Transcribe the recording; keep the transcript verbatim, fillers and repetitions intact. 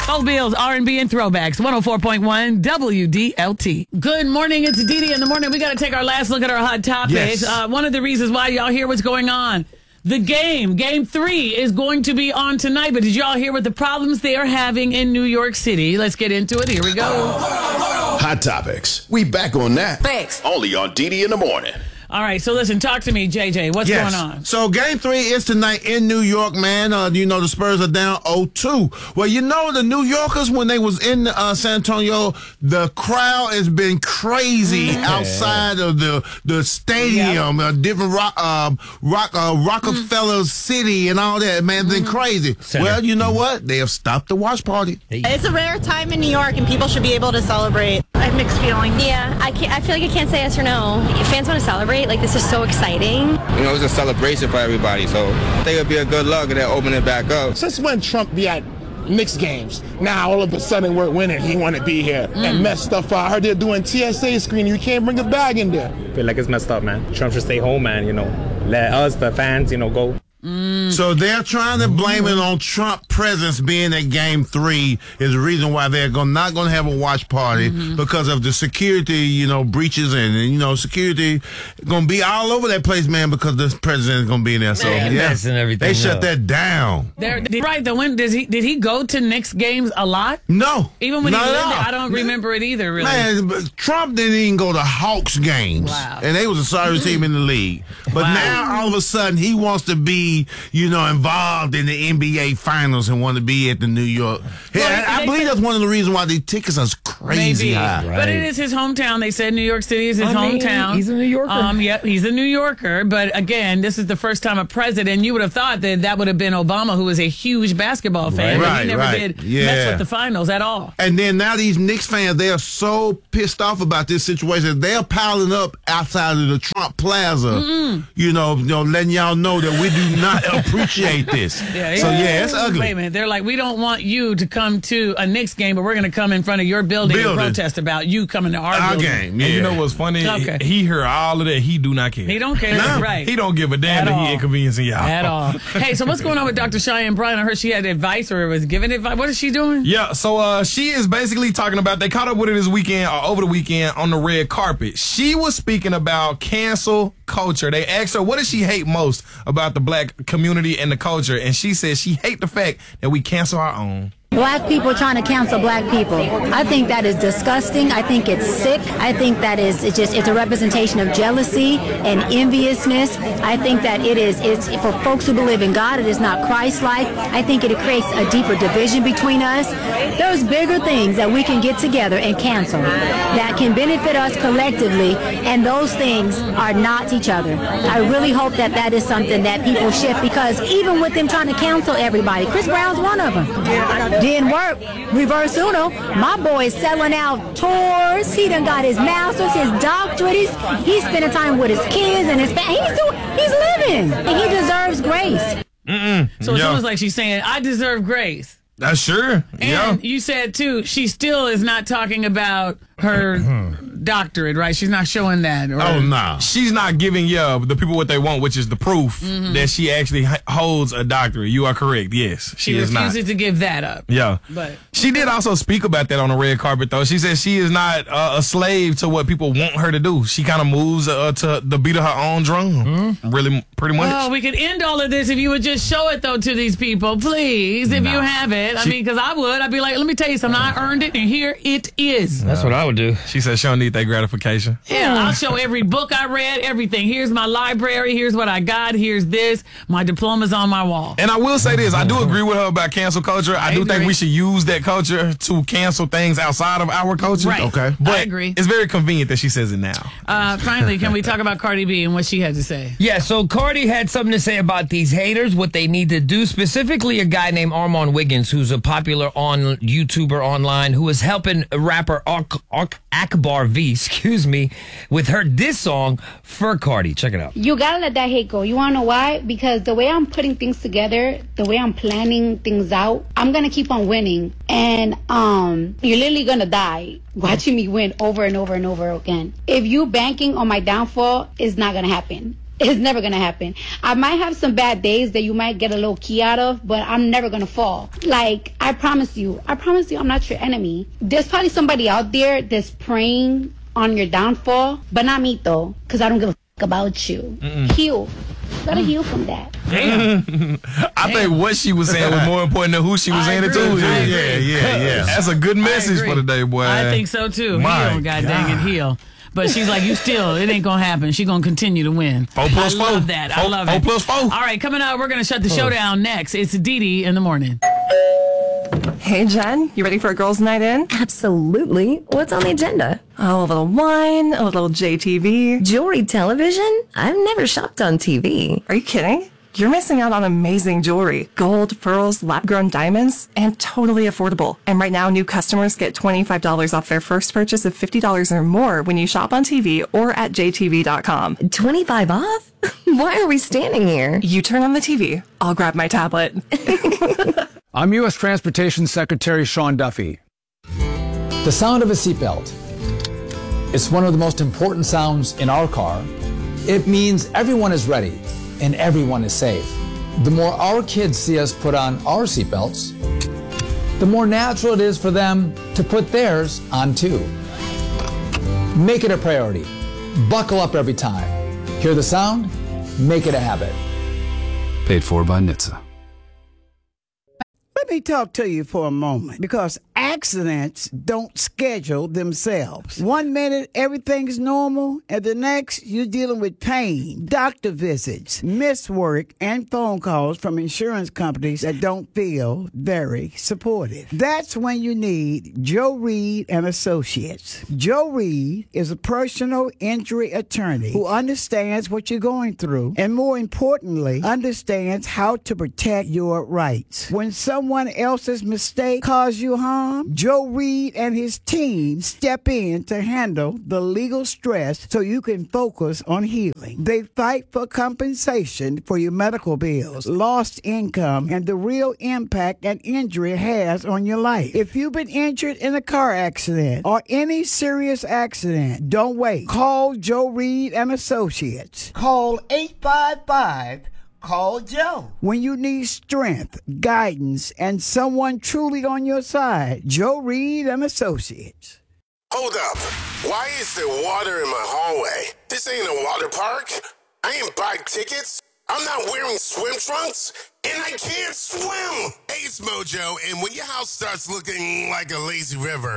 Old Bills, R and B, and throwbacks. one oh four point one W D L T. Good morning. It's D D in the morning. We got to take our last look at our hot topics. Yes. Uh, one of the reasons why y'all hear what's going on. The game, game three, is going to be on tonight. But did y'all hear what the problems they are having in New York City? Let's get into it. Here we go. Hot topics. We back on that. Thanks. Only on D D in the morning. All right, so listen, talk to me, J J. What's yes. going on? So game three is tonight in New York, man. Uh, you know, the Spurs are down oh two. Well, you know, the New Yorkers, when they was in uh, San Antonio, the crowd has been crazy yeah. outside of the the stadium, yep. uh, different rock, um, rock, uh, Rockefeller mm. City and all that, man. It's been crazy. Center. Well, you know what? They have stopped the watch party. It's a rare time in New York, and people should be able to celebrate. I have mixed feelings. Yeah, I can't. I feel like I can't say yes or no. If fans want to celebrate, like, this is so exciting. You know, it's a celebration for everybody, so I think it'll be a good luck and then open it back up. Since when Trump be at mixed games? Now all of a sudden we're winning. He want to be here mm. and mess stuff up. I heard they're doing T S A screening. You can't bring a bag in there. I feel like it's messed up, man. Trump should stay home, man. You know, let us, the fans, you know, go. Mm. So they're trying to blame it on Trump presence being at game three is the reason why they're going not going to have a watch party mm-hmm. because of the security, you know, breaches and, and you know, security going to be all over that place, man, because the president is going to be in there. So man, yeah, and everything they shut up. that down. They're, right. The when does he did he go to Knicks games a lot? No, even when he not lived at all. there, I don't remember it either. Really, man, Trump didn't even go to Hawks games, wow. and they was a sorry team in the league. But wow. now all of a sudden he wants to be, you know, involved in the N B A finals and want to be at the New York. Well, yeah, I, I believe that's one of the reasons why the tickets are crazy maybe. high. Right. But it is his hometown. They said New York City is his I mean, hometown. He's a New Yorker. Um, yep, he's a New Yorker. But again, this is the first time a president. You would have thought that that would have been Obama, who was a huge basketball fan. Right, but he never right. did yeah. mess with the finals at all. And then now these Knicks fans, they are so pissed off about this situation. They're piling up outside of the Trump Plaza, Mm-mm. you know, you know, letting y'all know that we do not appreciate this. Yeah, so yeah, it's ugly. Wait a minute. They're like, we don't want you to come to a Knicks game, but we're going to come in front of your building, building. and protest about you coming to our, our building. game. Yeah. And you know what's funny? Okay. He heard all of that. He do not care. He don't care. No. Right. He don't give a damn At that all. he inconveniencing y'all. At all. Hey, so what's going on with Doctor Cheyenne Bryan? I heard she had advice or was giving advice. What is she doing? Yeah, so uh, she is basically talking about, they caught up with her this weekend or over the weekend on the red carpet. She was speaking about cancel culture. They asked her, what does she hate most about the black community and the culture? And she said she hate the fact that we cancel our own. Black people trying to cancel black people. I think that is disgusting. I think it's sick. I think that is it's just it's a representation of jealousy and enviousness. I think that it is it's for folks who believe in God, it is not Christ-like. I think it creates a deeper division between us. There's bigger things that we can get together and cancel that can benefit us collectively, and those things are not each other. I really hope that that is something that people shift, because even with them trying to cancel everybody, Chris Brown's one of them. Didn't work. Reverse Uno. My boy is selling out tours. He done got his master's, his doctorate. He's, he's spending time with his kids and his family. He's doing, he's living. And he deserves grace. Mm-mm. So it yeah. sounds like she's saying, I deserve grace. That's sure. And yeah. you said, too, she still is not talking about her doctorate, right? She's not showing that. Or, oh, no. She's not giving yeah, the people what they want, which is the proof mm-hmm. that she actually h- holds a doctorate. You are correct. Yes, she, she is not. refuses to give that up. Yeah. But she did also speak about that on the red carpet, though. She said she is not uh, a slave to what people want her to do. She kind of moves uh, to the beat of her own drum. Mm-hmm. Really, pretty much. Oh, we could end all of this if you would just show it, though, to these people, please, if nah. you have it. I she, mean, because I would. I'd be like, let me tell you something. I earned it, and here it is. That's what I would do. She said she don't need that gratification. Yeah, I'll show every book I read, everything. Here's my library. Here's what I got. Here's this. My diploma's on my wall. And I will say this. I do agree with her about cancel culture. I, I do agree. think we should use that culture to cancel things outside of our culture. Right. Okay. But I agree. It's very convenient that she says it now. Uh, finally, can we talk about Cardi B and what she had to say? Yeah, so Cardi had something to say about these haters, what they need to do, specifically a guy named Armon Wiggins, who's a popular on YouTuber online, who is helping rapper Ak- Ak- Akbar V, excuse me, with her diss song for Cardi. Check it out. You gotta let that hate go. You wanna know why? Because the way I'm putting things together, the way I'm planning things out, I'm gonna keep on winning. And um, you're literally gonna die watching me win over and over and over again. If you banking on my downfall, it's not gonna happen. It's never gonna happen. I might have some bad days that you might get a little key out of, but I'm never gonna fall. Like, I promise you, I promise you I'm not your enemy. There's probably somebody out there that's praying on your downfall, but not me though, because I don't give a f- about you. Mm-mm. Heal. You gotta heal from that. Damn. I think what she was saying was more important than who she was saying it to. Yeah, yeah, yeah, yeah. That's a good message for the day, boy. I think so too. My heal, God dang it, heal. But she's like, you still, it ain't gonna happen. She's gonna continue to win. Four plus I four. love that. Four, I love four it. Four plus four. All right, coming up, we're gonna shut the show down next. It's Dee Dee in the morning. Hey, Jen, you ready for a girls' night in? Absolutely. What's on the agenda? Oh, a little wine, a little J T V. Jewelry television? I've never shopped on T V. Are you kidding? You're missing out on amazing jewelry. Gold, pearls, lab-grown diamonds, and totally affordable. And right now, new customers get twenty-five dollars off their first purchase of fifty dollars or more when you shop on T V or at J T V dot com. twenty-five off? Why are we standing here? You turn on the T V. I'll grab my tablet. I'm U S Transportation Secretary Sean Duffy. The sound of a seatbelt. It's one of the most important sounds in our car. It means everyone is ready and everyone is safe. The more our kids see us put on our seatbelts, the more natural it is for them to put theirs on too. Make it a priority. Buckle up every time. Hear the sound? Make it a habit. Paid for by N H T S A. Let me talk to you for a moment, because accidents don't schedule themselves. One minute, everything's normal, and the next, you're dealing with pain, doctor visits, missed work, and phone calls from insurance companies that don't feel very supportive. That's when you need Joe Reed and Associates. Joe Reed is a personal injury attorney who understands what you're going through, and more importantly, understands how to protect your rights. When someone else's mistake cause you harm, Joe Reed and his team step in to handle the legal stress so you can focus on healing. They fight for compensation for your medical bills, lost income, and the real impact an injury has on your life. If you've been injured in a car accident or any serious accident, don't wait. Call Joe Reed and Associates. Call eight five five Call Joe. When you need strength, guidance, and someone truly on your side, Joe Reed and Associates. Hold up. Why is there water in my hallway? This ain't a water park. I ain't buy tickets. I'm not wearing swim trunks, and I can't swim. Hey, it's Mojo, and when your house starts looking like a lazy river,